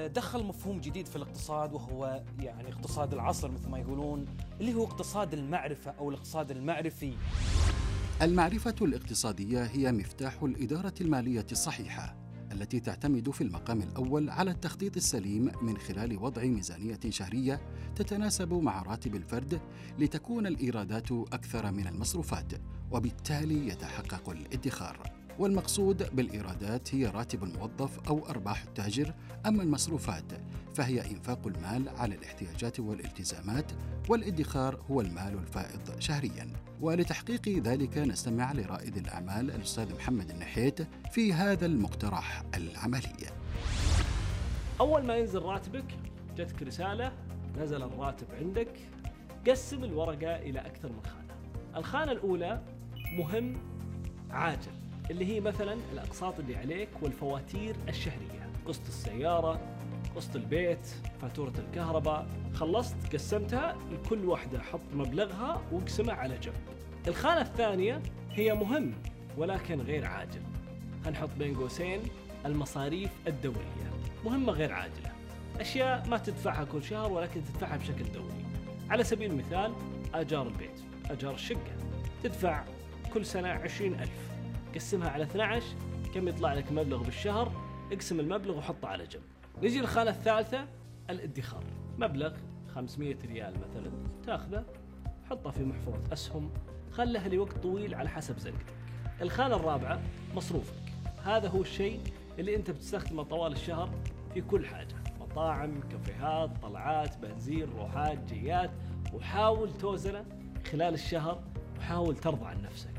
دخل مفهوم جديد في الاقتصاد، وهو يعني اقتصاد العصر مثل ما يقولون، اللي هو اقتصاد المعرفة أو الاقتصاد المعرفي. المعرفة الاقتصادية هي مفتاح الإدارة المالية الصحيحة، التي تعتمد في المقام الأول على التخطيط السليم من خلال وضع ميزانية شهرية تتناسب مع راتب الفرد، لتكون الإيرادات أكثر من المصروفات، وبالتالي يتحقق الادخار. والمقصود بالإيرادات هي راتب الموظف أو أرباح التاجر، أما المصروفات فهي إنفاق المال على الاحتياجات والالتزامات، والادخار هو المال الفائض شهرياً. ولتحقيق ذلك نستمع لرائد الأعمال الأستاذ محمد النحيت في هذا المقترح العملي. أول ما ينزل راتبك جتك رسالة نزل الراتب عندك، قسم الورقة إلى أكثر من خانة. الخانة الأولى مهم عاجل، اللي هي مثلا الأقساط اللي عليك والفواتير الشهرية، قسط السيارة، قسط البيت، فاتورة الكهرباء. خلصت قسمتها لكل واحدة، حط مبلغها واقسمها على جنب. الخانة الثانية هي مهم ولكن غير عاجل، هنحط بين قوسين المصاريف الدورية، مهمة غير عاجلة، أشياء ما تدفعها كل شهر ولكن تدفعها بشكل دوري. على سبيل المثال آجار البيت، آجار الشقة، تدفع كل سنة 20,000، قسمها على 12، كم يطلع لك مبلغ بالشهر، اقسم المبلغ وحطه على جنب. نجي للخانة الثالثة الادخار، مبلغ 500 ريال مثلا تاخذه حطه في محفظة أسهم، خلها لوقت طويل على حسب زنقتك. الخانة الرابعة مصروفك، هذا هو الشيء اللي انت بتستخدمه طوال الشهر في كل حاجة، مطاعم، كافيهات، طلعات، بنزين، روحات، جيات، وحاول توزنه خلال الشهر وحاول ترضى عن نفسك.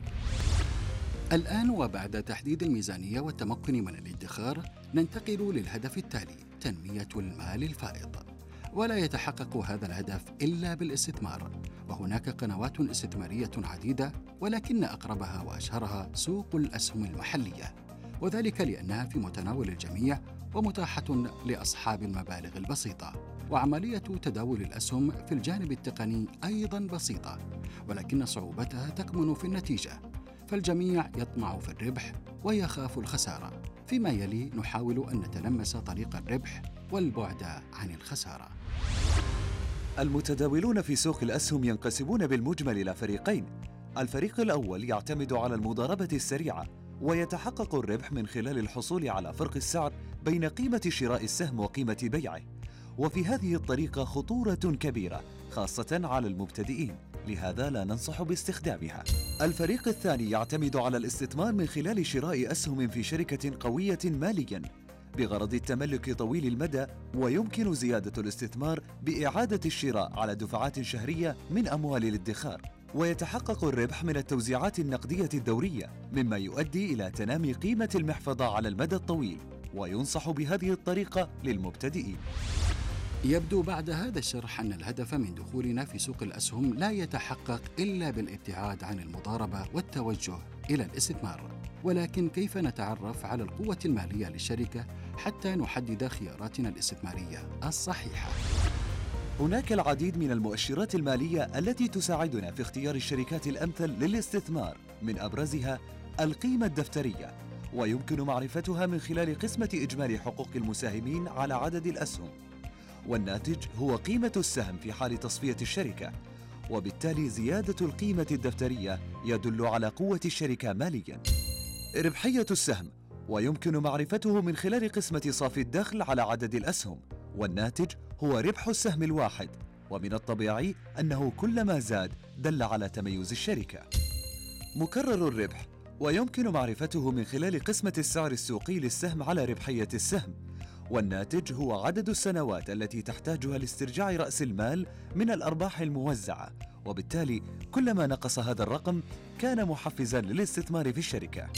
الآن وبعد تحديد الميزانية والتمكن من الادخار، ننتقل للهدف التالي: تنمية المال الفائض. ولا يتحقق هذا الهدف إلا بالاستثمار، وهناك قنوات استثمارية عديدة، ولكن أقربها وأشهرها سوق الأسهم المحلية، وذلك لأنها في متناول الجميع ومتاحة لأصحاب المبالغ البسيطة. وعملية تداول الأسهم في الجانب التقني أيضاً بسيطة، ولكن صعوبتها تكمن في النتيجة، فالجميع يطمع في الربح ويخاف الخسارة. فيما يلي نحاول أن نتلمس طريق الربح والبعد عن الخسارة. المتداولون في سوق الأسهم ينقسمون بالمجمل إلى فريقين. الفريق الأول يعتمد على المضاربة السريعة، ويتحقق الربح من خلال الحصول على فرق السعر بين قيمة شراء السهم وقيمة بيعه، وفي هذه الطريقة خطورة كبيرة خاصة على المبتدئين، لهذا لا ننصح باستخدامها. الفريق الثاني يعتمد على الاستثمار من خلال شراء أسهم في شركة قوية مالياً بغرض التملك طويل المدى، ويمكن زيادة الاستثمار بإعادة الشراء على دفعات شهرية من أموال الادخار، ويتحقق الربح من التوزيعات النقدية الدورية، مما يؤدي إلى تنامي قيمة المحفظة على المدى الطويل، وينصح بهذه الطريقة للمبتدئين. يبدو بعد هذا الشرح أن الهدف من دخولنا في سوق الأسهم لا يتحقق إلا بالابتعاد عن المضاربة والتوجه إلى الاستثمار. ولكن كيف نتعرف على القوة المالية للشركة حتى نحدد خياراتنا الاستثمارية الصحيحة؟ هناك العديد من المؤشرات المالية التي تساعدنا في اختيار الشركات الأمثل للاستثمار، من أبرزها القيمة الدفترية، ويمكن معرفتها من خلال قسمة إجمالي حقوق المساهمين على عدد الأسهم. والناتج هو قيمة السهم في حال تصفية الشركة، وبالتالي زيادة القيمة الدفترية يدل على قوة الشركة مالياً. ربحية السهم، ويمكن معرفته من خلال قسمة صافي الدخل على عدد الأسهم، والناتج هو ربح السهم الواحد، ومن الطبيعي أنه كلما زاد دل على تميز الشركة. مكرر الربح، ويمكن معرفته من خلال قسمة السعر السوقي للسهم على ربحية السهم، والناتج هو عدد السنوات التي تحتاجها لاسترجاع رأس المال من الأرباح الموزعة، وبالتالي كلما نقص هذا الرقم كان محفزاً للاستثمار في الشركة.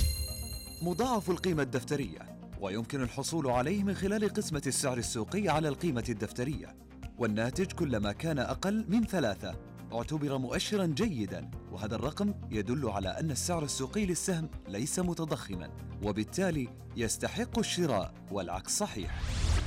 مضاعف القيمة الدفترية، ويمكن الحصول عليه من خلال قسمة السعر السوقي على القيمة الدفترية، والناتج كلما كان أقل من 3 اعتبر مؤشراً جيداً، وهذا الرقم يدل على أن السعر السوقي للسهم ليس متضخماً، وبالتالي يستحق الشراء، والعكس صحيح.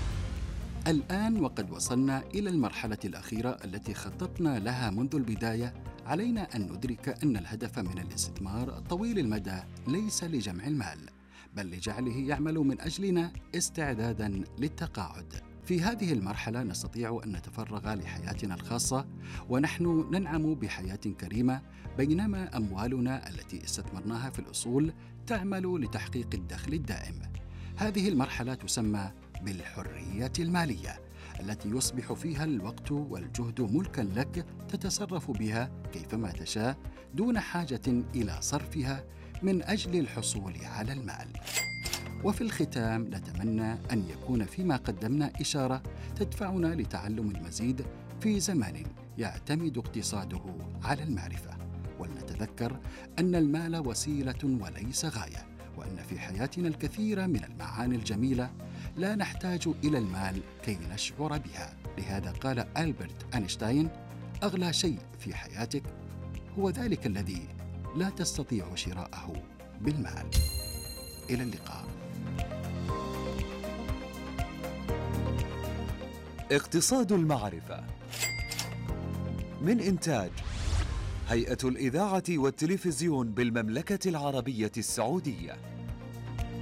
الآن وقد وصلنا إلى المرحلة الأخيرة التي خططنا لها منذ البداية. علينا أن ندرك أن الهدف من الاستثمار طويل المدى ليس لجمع المال، بل لجعله يعمل من أجلنا استعداداً للتقاعد. في هذه المرحلة نستطيع أن نتفرغ لحياتنا الخاصة ونحن ننعم بحياة كريمة، بينما أموالنا التي استثمرناها في الأصول تعمل لتحقيق الدخل الدائم. هذه المرحلة تسمى بالحرية المالية، التي يصبح فيها الوقت والجهد ملكاً لك تتصرف بها كيفما تشاء دون حاجة إلى صرفها من أجل الحصول على المال. وفي الختام نتمنى أن يكون فيما قدمنا إشارة تدفعنا لتعلم المزيد في زمان يعتمد اقتصاده على المعرفة، ولنتذكر أن المال وسيلة وليس غاية، وأن في حياتنا الكثير من المعاني الجميلة لا نحتاج إلى المال كي نشعر بها. لهذا قال ألبرت أينشتاين: أغلى شيء في حياتك هو ذلك الذي لا تستطيع شراءه بالمال. إلى اللقاء. اقتصاد المعرفة من إنتاج هيئة الإذاعة والتلفزيون بالمملكة العربية السعودية.